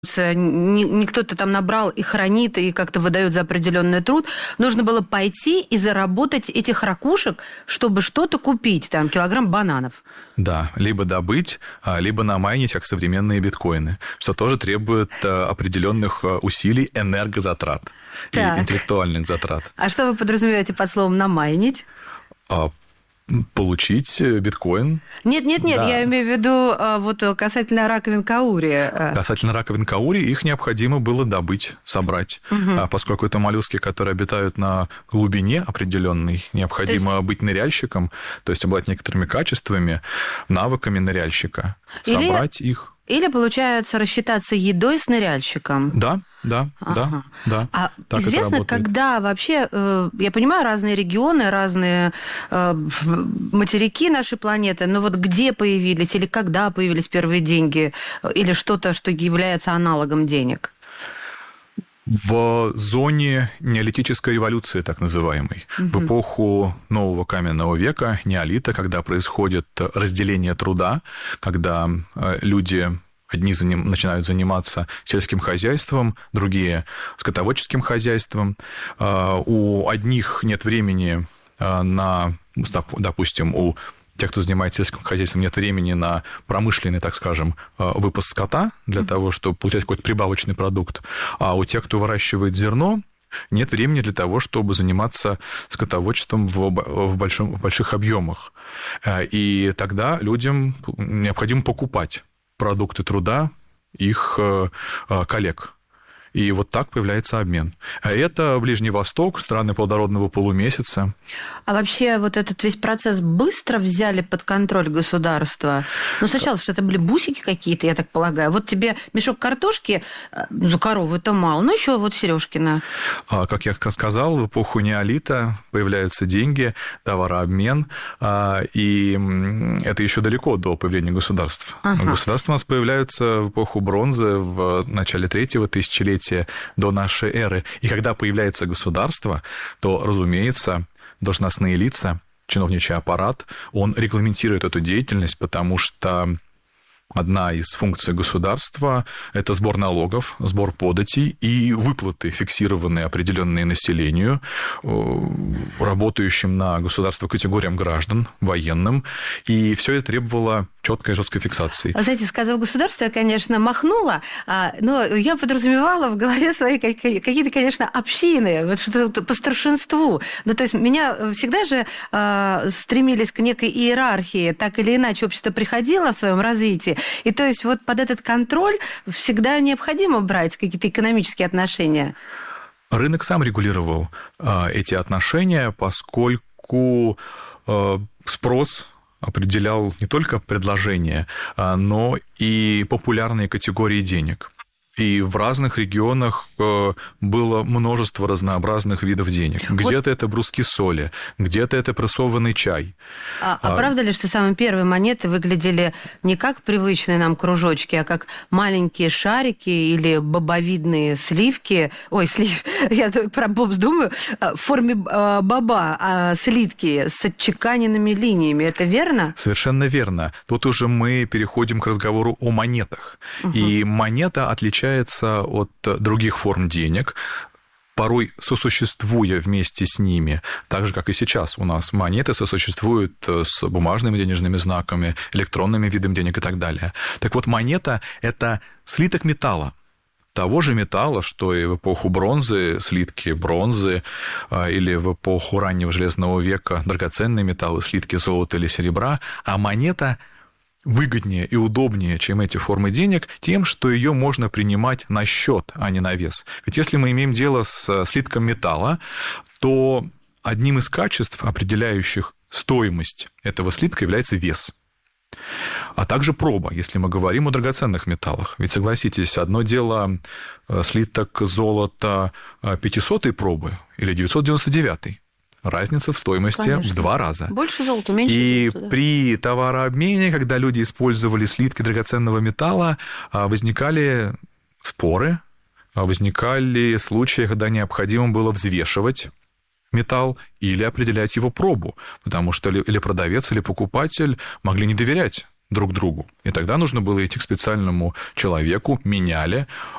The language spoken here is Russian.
не кто-то там набрал и хранит, и как-то выдает за определенный труд. Нужно было пойти и заработать этих ракушек, чтобы что-то купить, там, килограмм бананов. Да, либо добыть, либо намайнить, как современные биткоины, что тоже требует определенных усилий, энергозатрат и интеллектуальных затрат. А что вы подразумеваете под словом «намайнить»? Получить биткоин. Нет, да. Я имею в виду вот касательно раковин каури. Касательно раковин каури, их необходимо было добыть, собрать. Поскольку это моллюски, которые обитают на глубине определенной, необходимо быть ныряльщиком, то есть обладать некоторыми качествами, навыками ныряльщика, собрать их. Или, получается, рассчитаться едой с ныряльщиком. Да. А известно, когда вообще, я понимаю, разные регионы, разные материки нашей планеты, но вот где появились или когда появились первые деньги, или что-то, что является аналогом денег? В зоне неолитической революции, так называемой, в эпоху нового каменного века, неолита, когда происходит разделение труда, когда люди... Одни начинают заниматься сельским хозяйством, другие – скотоводческим хозяйством. У одних нет времени на, допустим, у тех, кто занимается сельским хозяйством, нет времени на промышленный, так скажем, выпас скота для того, чтобы получать какой-то прибавочный продукт. А у тех, кто выращивает зерно, нет времени для того, чтобы заниматься скотоводчеством в больших объемах. И тогда людям необходимо покупать продукты труда их коллег. И вот так появляется обмен. Это Ближний Восток, страны плодородного полумесяца. А вообще вот этот весь процесс быстро взяли под контроль государства? Ну, сначала что это были бусики какие-то, я так полагаю. Вот тебе мешок картошки, за корову это мало, ну, еще вот Сережкина. Как я сказал, в эпоху неолита появляются деньги, товарообмен, и это еще далеко до появления государств. Государства у нас появляются в эпоху бронзы, в начале 3-го тысячелетия до нашей эры. И когда появляется государство, то, разумеется, должностные лица, чиновничий аппарат, он регламентирует эту деятельность, потому что одна из функций государства – это сбор налогов, сбор податей и выплаты, фиксированные определенные населению, работающим на государство категориям граждан, военным. И все это требовало четкой и жесткой фиксации. Вы знаете, сказав государство, я, конечно, махнула, но я подразумевала в голове свои какие-то, конечно, общины, вот что-то по старшинству. Ну, то есть меня всегда же стремились к некой иерархии, так или иначе общество приходило в своем развитии. И то есть вот под этот контроль всегда необходимо брать какие-то экономические отношения. Рынок сам регулировал эти отношения, поскольку спрос определял не только предложение, но и популярные категории денег. И в разных регионах было множество разнообразных видов денег. Где-то это бруски соли, где-то это прессованный чай. А правда ли, что самые первые монеты выглядели не как привычные нам кружочки, а как маленькие шарики или бобовидные сливки? Ой, я про бобс думаю. В форме боба, слитки с отчеканенными линиями. Это верно? Совершенно верно. Тут уже мы переходим к разговору о монетах. И монета отличается от других форм денег, порой сосуществуя вместе с ними, так же, как и сейчас у нас монеты сосуществуют с бумажными денежными знаками, электронными видами денег и так далее. Так вот, монета – это слиток металла, того же металла, что и в эпоху бронзы, слитки бронзы, или в эпоху раннего железного века драгоценные металлы, слитки золота или серебра, а монета – выгоднее и удобнее, чем эти формы денег, тем, что ее можно принимать на счет, а не на вес. Ведь если мы имеем дело с слитком металла, то одним из качеств, определяющих стоимость этого слитка, является вес. А также проба, если мы говорим о драгоценных металлах. Ведь, согласитесь, одно дело слиток золота 500-й пробы или 999-й. Разница в стоимости, конечно, в 2 раза. Больше золота, меньше золота. И при товарообмене, когда люди использовали слитки драгоценного металла, возникали споры, возникали случаи, когда необходимо было взвешивать металл или определять его пробу, потому что или продавец, или покупатель могли не доверять друг другу. И тогда нужно было идти к специальному человеку, меняли,